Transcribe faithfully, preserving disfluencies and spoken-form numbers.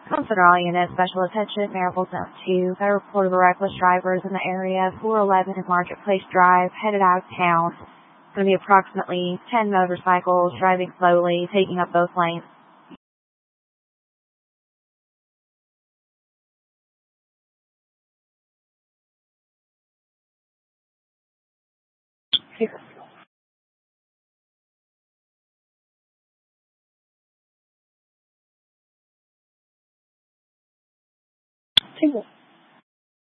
Consider all units, special attention, Maryville Zone two. Got a report of a reckless drivers in the area, four eleven and Marketplace Drive, headed out of town. It's going to be approximately ten motorcycles driving slowly, taking up both lanes. Single.